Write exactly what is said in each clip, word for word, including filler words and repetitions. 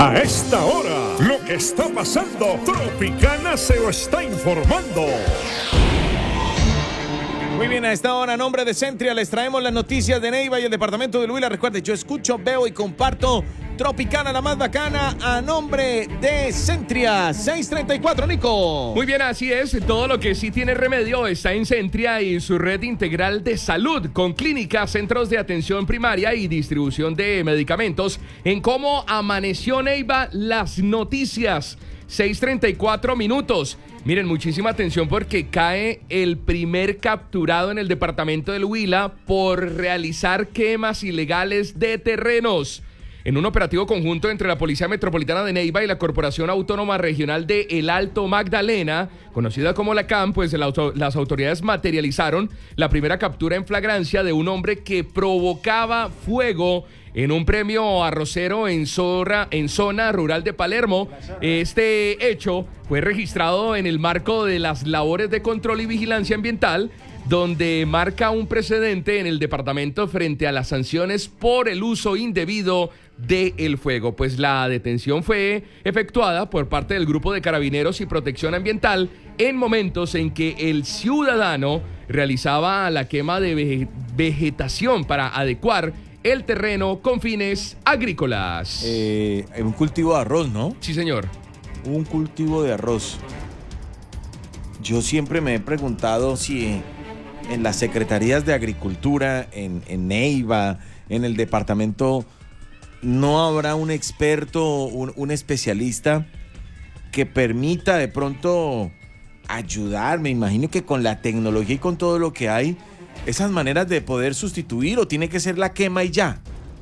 A esta hora, lo que está pasando, Tropicana se lo está informando. Muy bien, a esta hora, a nombre de Centria, les traemos las noticias de Neiva y el departamento de Huila. Recuerde, yo escucho, veo y comparto Tropicana, la más bacana, a nombre de Centria. seis treinta y cuatro, Nico. Muy bien, así es. Todo lo que sí tiene remedio está en Centria y su red integral de salud, con clínicas, centros de atención primaria y distribución de medicamentos. En cómo amaneció Neiva, las noticias. seis treinta y cuatro minutos. Miren, muchísima atención porque cae el primer capturado en el departamento del Huila por realizar quemas ilegales de terrenos. En un operativo conjunto entre la Policía Metropolitana de Neiva y la Corporación Autónoma Regional de El Alto Magdalena, conocida como la C A M, pues las autoridades materializaron la primera captura en flagrancia de un hombre que provocaba fuego en un premio arrocero en, Zorra, en zona rural de Palermo. Este hecho fue registrado en el marco de las labores de control y vigilancia ambiental, donde marca un precedente en el departamento frente a las sanciones por el uso indebido del fuego. Pues la detención fue efectuada por parte del Grupo de Carabineros y Protección Ambiental en momentos en que el ciudadano realizaba la quema de vegetación para adecuar el terreno con fines agrícolas. Eh, un cultivo de arroz, ¿no? Sí, señor. Un cultivo de arroz. Yo siempre me he preguntado si en las secretarías de Agricultura, en, en Neiva, en el departamento, no habrá un experto, un, un especialista que permita de pronto ayudar. Me imagino que con la tecnología y con todo lo que hay, esas maneras de poder sustituir, o tiene que ser la quema y ya.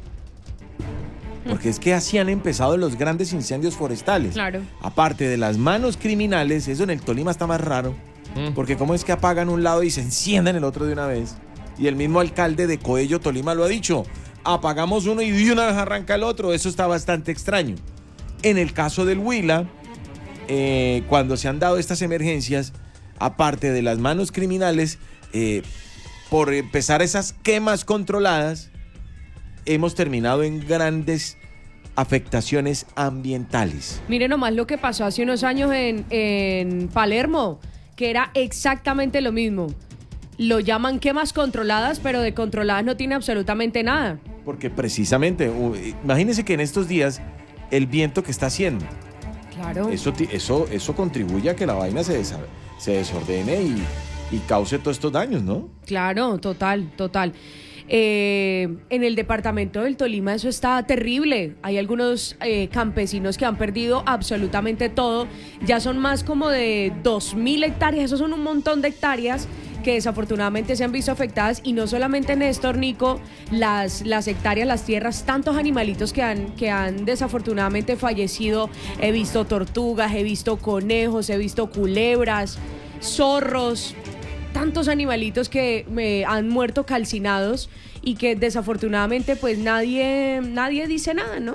Porque es que así han empezado los grandes incendios forestales. Claro. Aparte de las manos criminales, eso en el Tolima está más raro. Mm. Porque cómo es que apagan un lado y se encienden el otro de una vez. Y el mismo alcalde de Coello, Tolima, lo ha dicho. Apagamos uno y de una vez arranca el otro. Eso está bastante extraño. En el caso del Huila, eh, cuando se han dado estas emergencias, aparte de las manos criminales, eh, por empezar esas quemas controladas, hemos terminado en grandes afectaciones ambientales. Miren nomás lo que pasó hace unos años en, en Palermo, que era exactamente lo mismo. Lo llaman quemas controladas, pero de controladas no tiene absolutamente nada. Porque precisamente, imagínense que en estos días el viento que está haciendo, claro, eso, eso, eso contribuye a que la vaina se, desa- se desordene y, y cause todos estos daños, ¿no? Claro, total, total. Eh, en el departamento del Tolima eso está terrible. Hay algunos eh, campesinos que han perdido absolutamente todo. Ya son más como de dos mil hectáreas. Eso son un montón de hectáreas que desafortunadamente se han visto afectadas. Y no solamente, Néstor, Nico, las, las hectáreas, las tierras, tantos animalitos que han, que han desafortunadamente fallecido. He visto tortugas, he visto conejos, he visto culebras, zorros, tantos animalitos que me han muerto calcinados y que desafortunadamente pues nadie, nadie dice nada, ¿no?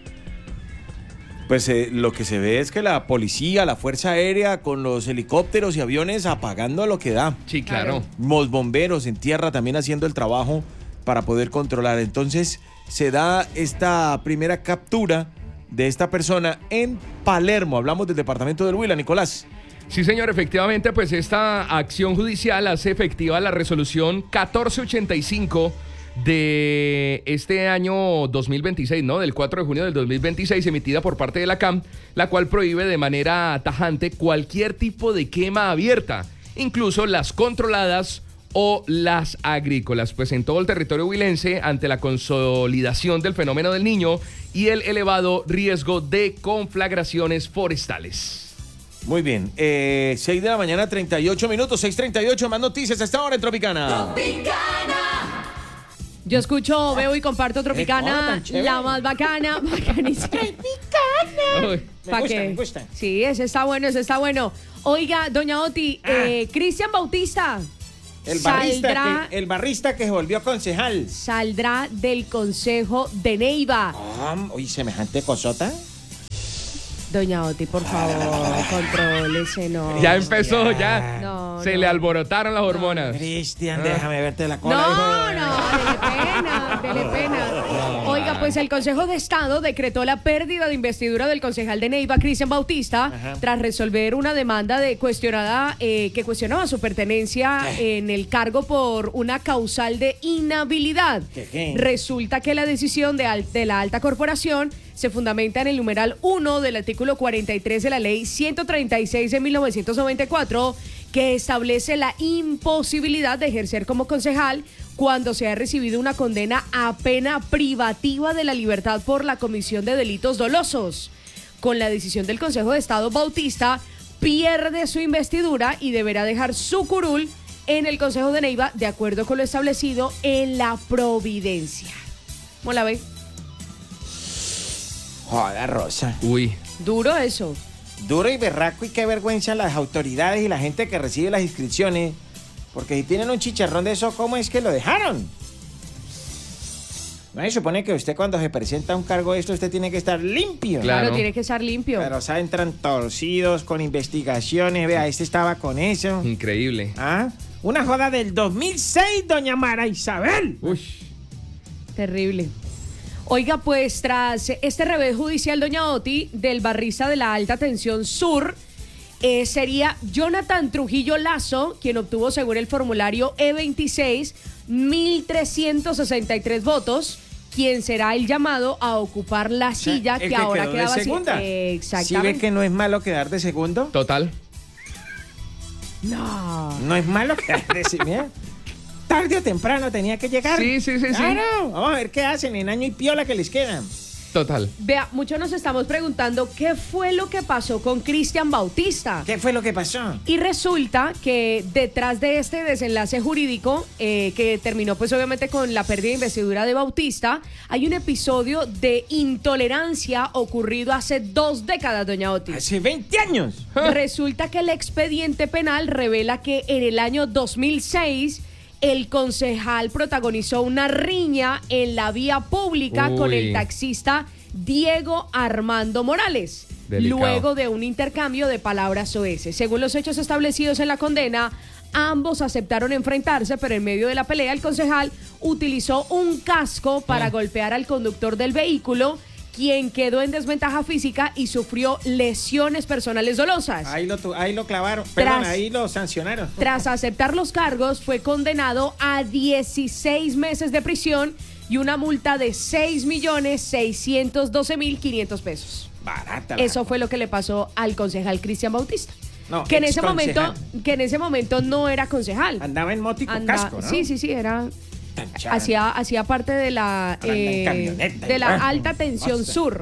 Pues eh, lo que se ve es que la policía, la Fuerza Aérea, con los helicópteros y aviones apagando a lo que da. Sí, claro. Los bomberos en tierra también haciendo el trabajo para poder controlar. Entonces se da esta primera captura de esta persona en Palermo. Hablamos del departamento del Huila, Nicolás. Sí, señor, efectivamente, pues esta acción judicial hace efectiva la resolución catorce ochenta y cinco de este año dos mil veintiséis, ¿no? Del cuatro de junio del dos mil veintiséis, emitida por parte de la C A M, la cual prohíbe de manera tajante cualquier tipo de quema abierta, incluso las controladas o las agrícolas, pues en todo el territorio huilense, ante la consolidación del fenómeno del Niño y el elevado riesgo de conflagraciones forestales. Muy bien, eh, seis de la mañana, treinta y ocho minutos, seis treinta y ocho, más noticias a esta hora en Tropicana. Tropicana. Yo escucho, veo y comparto Tropicana, Eh, la más bacana, bacanísima. Tropicana. Me ¿Pa gusta, qué? me gusta. Sí, ese está bueno, ese está bueno. Oiga, doña Oti, Ah. eh, Cristian Bautista El saldrá, barrista, que, el barrista que se volvió concejal. saldrá del Consejo de Neiva. Ah, oye, semejante cosota. Doña Oti, por favor, contrólese, no. Ya empezó, ya. No, Se no. le alborotaron las hormonas. Cristian, Ah. déjame verte la cola. No, hijo. no, dele pena, dele pena. Oiga, pues Pues el Consejo de Estado decretó la pérdida de investidura del concejal de Neiva, Cristian Bautista, Ajá. tras resolver una demanda de cuestionada eh, que cuestionaba su pertenencia ¿Qué? en el cargo por una causal de inhabilidad. ¿Qué, qué? Resulta que la decisión de, al- de la alta corporación se fundamenta en el numeral uno del artículo cuarenta y tres de la ley ciento treinta y seis de mil novecientos noventa y cuatro, que establece la imposibilidad de ejercer como concejal cuando se ha recibido una condena a pena privativa de la libertad por la comisión de delitos dolosos. Con la decisión del Consejo de Estado, Bautista pierde su investidura y deberá dejar su curul en el Consejo de Neiva de acuerdo con lo establecido en la Providencia. ¿Cómo la ve? Joda, Rosa. Uy. Duro eso. Duro y berraco y qué vergüenza las autoridades y la gente que recibe las inscripciones. Porque si tienen un chicharrón de eso, ¿cómo es que lo dejaron? No se supone que usted cuando se presenta a un cargo de esto, usted tiene que estar limpio. Claro. Claro, tiene que estar limpio. Pero o sea, entran torcidos con investigaciones. Vea, este estaba con eso. Increíble. ¿Ah? Una joda del dos mil seis, doña Mara Isabel. Uy. Terrible. Oiga, pues tras este revés judicial, doña Oti, del barrista de la Alta Tensión Sur, eh, sería Jonathan Trujillo Lazo, quien obtuvo, según el formulario E veintiséis, mil trescientos sesenta y tres votos, quien será el llamado a ocupar la silla El que, ahora quedó de queda vacía. segunda. Exactamente. ¿Sí ve que no es malo quedar de segundo? Total. No. No es malo quedar de segundo. Tarde o temprano tenía que llegar. Sí, sí, sí, sí. Claro. Vamos a ver qué hacen en año y piola que les quedan. Total. Vea, muchos nos estamos preguntando qué fue lo que pasó con Cristian Bautista. ¿Qué fue lo que pasó? Y resulta que detrás de este desenlace jurídico, eh, que terminó pues obviamente con la pérdida de investidura de Bautista, hay un episodio de intolerancia ocurrido hace dos décadas, doña Oti. Hace veinte años. Resulta que el expediente penal revela que en el año dos mil seis el concejal protagonizó una riña en la vía pública Uy. con el taxista Diego Armando Morales, Delicado. luego de un intercambio de palabras soeces. Según los hechos establecidos en la condena, ambos aceptaron enfrentarse, pero en medio de la pelea el concejal utilizó un casco para Mm. golpear al conductor del vehículo, quien quedó en desventaja física y sufrió lesiones personales dolosas. Ahí lo, tu- ahí lo clavaron. Perdón, Tras- ahí lo sancionaron. Tras aceptar los cargos, fue condenado a dieciséis meses de prisión y una multa de seis millones seiscientos doce mil quinientos pesos. Barata. la- Eso fue lo que le pasó al concejal Cristian Bautista. No, que en ese exconcejal. momento, que en ese momento no era concejal. Andaba en moto y con Anda- casco, ¿no? Sí, sí, sí, era Tan chara. hacía hacía parte de la Anda en eh, camioneta, de la igual. alta tensión Hostia. sur.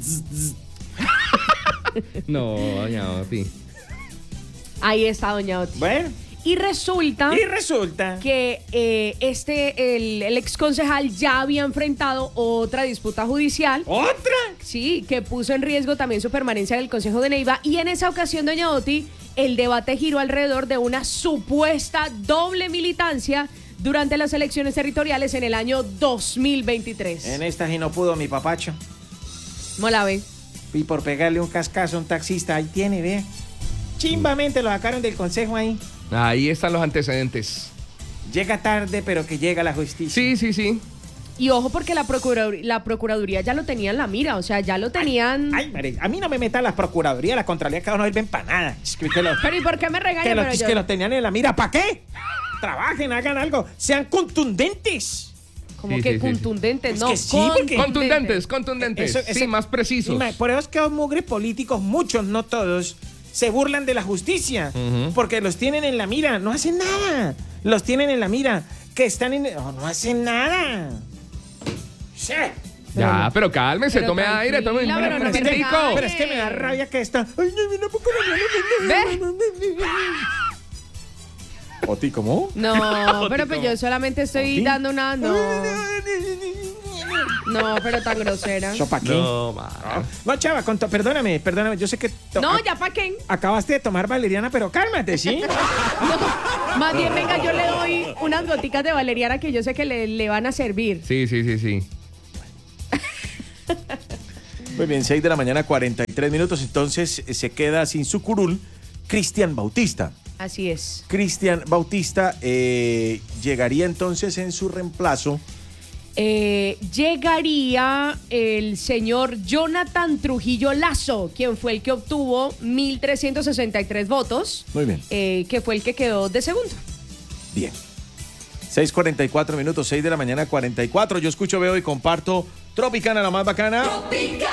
No, doña Oti. Ahí está doña Oti. Bueno, Y resulta y resulta que eh, este el, el ex concejal ya había enfrentado otra disputa judicial. ¿otra? Sí, que puso en riesgo también su permanencia en el Consejo de Neiva. Y en esa ocasión, doña Oti, el debate giró alrededor de una supuesta doble militancia durante las elecciones territoriales en el año dos mil veintitrés. En esta sí no pudo mi papacho. ¿Cómo la ve? Y por pegarle un cascazo a un taxista, ahí tiene, ve. Chimbamente lo sacaron del consejo ahí. Ahí están los antecedentes. Llega tarde, pero que llega la justicia. Sí, sí, sí. Y ojo porque la, procuradur- la Procuraduría ya lo tenía en la mira, o sea, ya lo tenían... Ay, María, a mí no me metan las procuradurías, la Contraloría, cada uno sirven para nada. Es que, que lo, Pero ¿y por qué me regañan? que lo- Pero es yo- que lo tenían en la mira. ¿Para qué? Trabajen, hagan algo, sean contundentes. Como Sí, que sí, sí, contundentes, sí. no. Es que sí, porque- Contundentes, contundentes. Eso- sí, eso- más precisos. Y ma- por eso es que los mugres políticos, muchos, no todos, se burlan de la justicia. Ujú. Porque los tienen en la mira, no hacen nada. Los tienen en la mira, que están en... No, no hacen nada. Sí. Ya, pero cálmese, Pero tome aire, tome un tranquila, pero no me minutico. regañe. Pero es que me da rabia que está... Ay, no, no, no, ¿Ve? ¿O ti cómo? No, pero pues yo solamente estoy ¿Oti? dando una... No, no, pero tan grosera. ¿Eso para qué? No, ma. No, chava, con to- perdóname, perdóname. Yo sé que... to- No, ac- ya pa' qué. Acabaste de tomar valeriana, pero cálmate, ¿sí? No, más bien, venga, yo le doy unas goticas de valeriana que yo sé que le, le van a servir. Sí, sí, sí, sí. Muy bien, seis de la mañana, cuarenta y tres minutos. Entonces eh, se queda sin su curul Cristian Bautista. Así es. Cristian Bautista eh, llegaría entonces en su reemplazo eh, llegaría el señor Jonathan Trujillo Lazo, quien fue el que obtuvo mil trescientos sesenta y tres votos. Muy bien. Eh, que fue el que quedó de segundo. Bien. seis cuarenta y cuatro minutos, seis de la mañana, cuarenta y cuatro. Yo escucho, veo y comparto Tropicana, la más bacana. Tropicana.